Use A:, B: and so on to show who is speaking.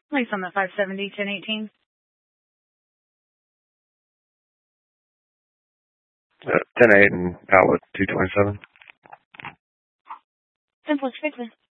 A: Place on the 570, 1018.
B: 10-8 and outlet 227.
A: Simplest fixing.